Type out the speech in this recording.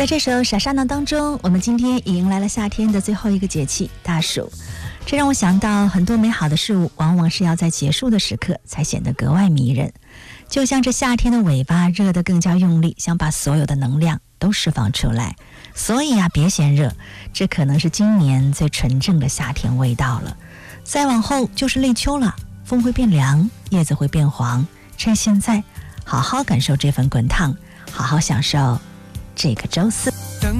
在这首傻傻闹当中，我们今天也迎来了夏天的最后一个节气大暑。这让我想到，很多美好的事物往往是要在结束的时刻才显得格外迷人。就像这夏天的尾巴热得更加用力，想把所有的能量都释放出来。所以啊，别嫌热，这可能是今年最纯正的夏天味道了。再往后就是立秋了，风会变凉，叶子会变黄。趁现在好好感受这份滚烫，好好享受这个周四。